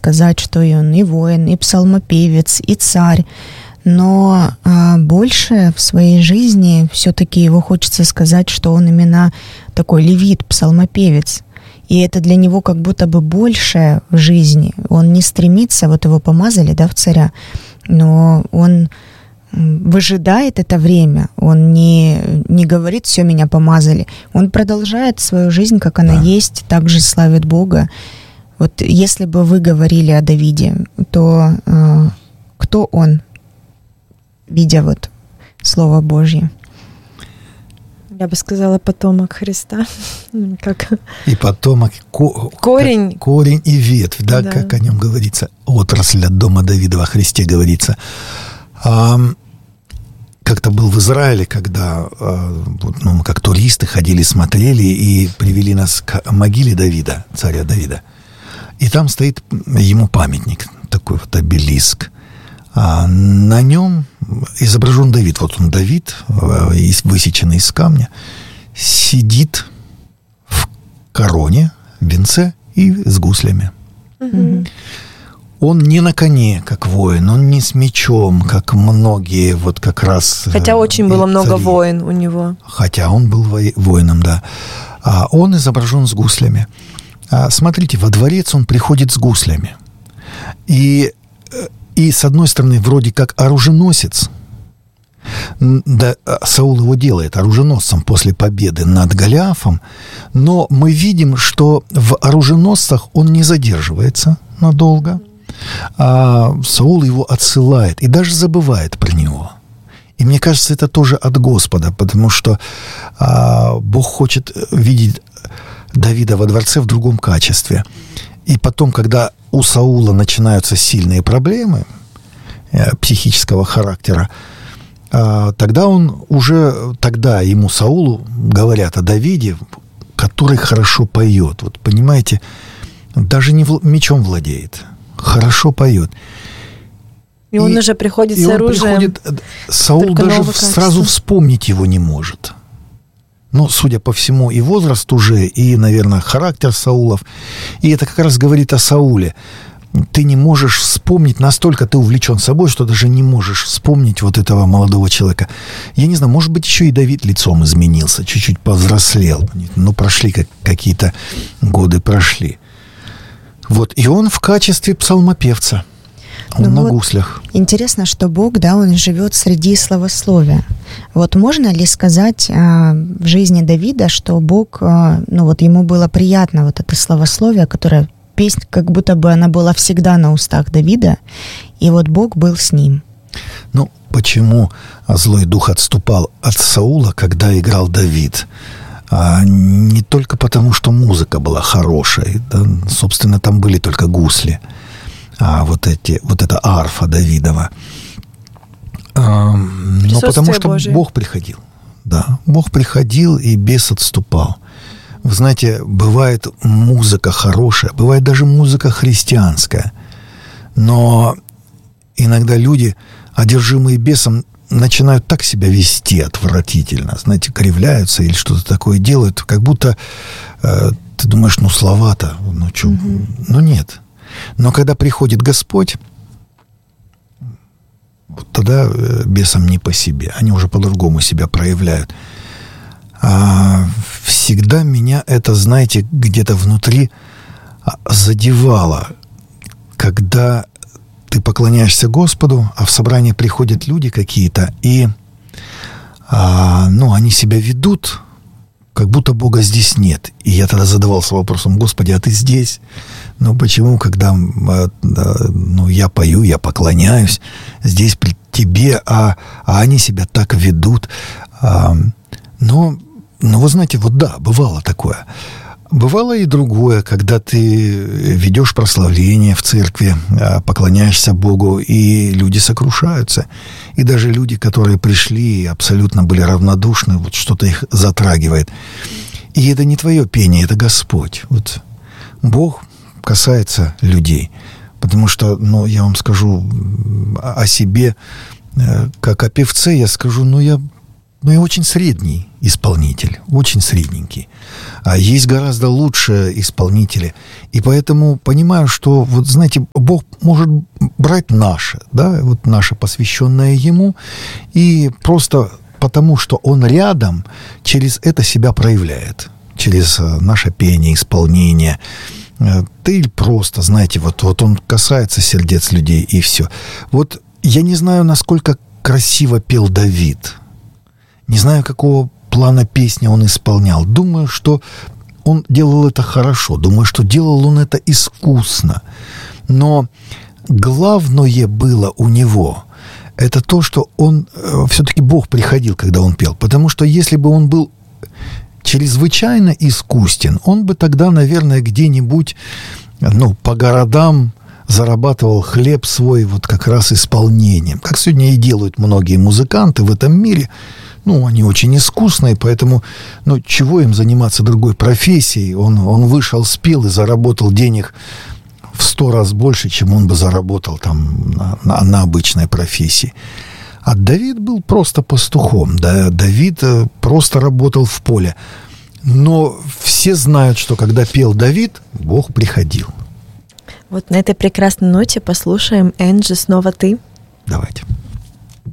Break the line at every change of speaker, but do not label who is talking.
сказать, что и он и воин, и псалмопевец, и царь. Но больше в своей жизни все-таки его хочется сказать, что он именно такой левит, псалмопевец. И это для него как будто бы больше в жизни. Он не стремится, вот его помазали, да, в царя, но он выжидает это время, он не говорит: все, меня помазали. Он продолжает свою жизнь, как она есть, также славит Бога. Вот если бы вы говорили о Давиде, то кто он, видя вот Слово Божье?
Я бы сказала, потомок Христа. Как?
И потомок, корень и ветвь, да, как о нем говорится, отрасль от дома Давида во Христе говорится. Как-то был в Израиле, когда мы как туристы ходили, смотрели и привели нас к могиле Давида, царя Давида. И там стоит ему памятник, такой вот обелиск. На нем изображен Давид. Вот он, Давид, высеченный из камня, сидит в короне, в венце и с гуслями. Mm-hmm. Он не на коне, как воин, он не с мечом, как многие вот как раз...
Хотя очень было много воин у него.
Хотя он был воином, да. Он изображен с гуслями. Смотрите, во дворец он приходит с гуслями. И с одной стороны, вроде как оруженосец. Да, Саул его делает оруженосцем после победы над Голиафом. Но мы видим, что в оруженосцах он не задерживается надолго. А Саул его отсылает и даже забывает про него. И мне кажется, это тоже от Господа, потому что Бог хочет видеть Давида во дворце в другом качестве. И потом, когда у Саула начинаются сильные проблемы психического характера, тогда ему, Саулу, говорят о Давиде, который хорошо поет. Вот понимаете, даже не мечом владеет, хорошо поет.
И он уже приходит с оружием.
Саул даже сразу вспомнить его не может. Ну, судя по всему, и возраст уже, и, наверное, характер Саулов. И это как раз говорит о Сауле. Ты не можешь вспомнить, настолько ты увлечен собой, что даже не можешь вспомнить вот этого молодого человека. Я не знаю, может быть, еще и Давид лицом изменился, чуть-чуть повзрослел. Ну, прошли какие-то годы, прошли. Вот, и он в качестве псалмопевца. Он на гуслях.
Интересно, что Бог, да, он живет среди славословия. Вот можно ли сказать в жизни Давида, что Бог, ему было приятно вот это славословие, которое песня, как будто бы она была всегда на устах Давида, и вот Бог был с ним.
Ну, почему злой дух отступал от Саула, когда играл Давид? Не только потому, что музыка была хорошая, да, собственно, там были только гусли. Вот эта арфа Давидова. Но потому что Божие. Бог приходил. Да, Бог приходил, и бес отступал. Вы знаете, бывает музыка хорошая, бывает даже музыка христианская. Но иногда люди, одержимые бесом, начинают так себя вести отвратительно. Знаете, кривляются или что-то такое делают, как будто ты думаешь, слова-то, нет. Но когда приходит Господь, вот тогда бесам не по себе. Они уже по-другому себя проявляют. Всегда меня это, знаете, где-то внутри задевало, когда ты поклоняешься Господу, а в собрание приходят люди какие-то, и они себя ведут, как будто Бога здесь нет. И я тогда задавался вопросом: Господи, а ты здесь? Почему, когда я пою, я поклоняюсь здесь при Тебе, а они себя так ведут? Вы знаете, бывало такое. Бывало и другое, когда ты ведешь прославление в церкви, поклоняешься Богу, и люди сокрушаются. И даже люди, которые пришли и абсолютно были равнодушны, вот что-то их затрагивает. И это не твое пение, это Господь. Вот Бог касается людей. Потому что, я вам скажу о себе, как о певце, я скажу, я очень средний исполнитель, очень средненький. А есть гораздо лучшие исполнители. И поэтому понимаю, что, вот знаете, Бог может брать наше, да, вот наше, посвященное Ему, и просто потому, что Он рядом, через это себя проявляет. Через наше пение, исполнение. Ты просто, знаете, вот Он касается сердец людей, и все. Вот я не знаю, насколько красиво пел Давид. Не знаю, какого плана песни он исполнял. Думаю, что он делал это хорошо. Думаю, что делал он это искусно. Но главное было у него это то, что он... Все-таки Бог приходил, когда он пел. Потому что если бы он был чрезвычайно искусен, он бы тогда, наверное, где-нибудь, по городам зарабатывал хлеб свой вот как раз исполнением. Как сегодня и делают многие музыканты в этом мире. Они очень искусные, поэтому, чего им заниматься другой профессией? Он вышел, спел и заработал денег в 100 раз больше, чем он бы заработал там на обычной профессии. А Давид был просто пастухом. Да? Давид просто работал в поле. Но все знают, что когда пел Давид, Бог приходил.
Вот на этой прекрасной ноте послушаем «Энджи, снова ты».
Давайте.